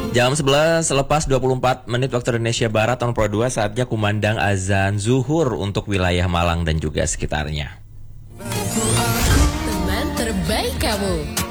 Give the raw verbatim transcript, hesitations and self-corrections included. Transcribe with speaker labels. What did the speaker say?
Speaker 1: Jam sebelas selepas dua puluh empat menit waktu Indonesia Barat tahun Pro dua, saatnya kumandang azan zuhur untuk wilayah Malang dan juga sekitarnya.
Speaker 2: Teman terbaik kamu.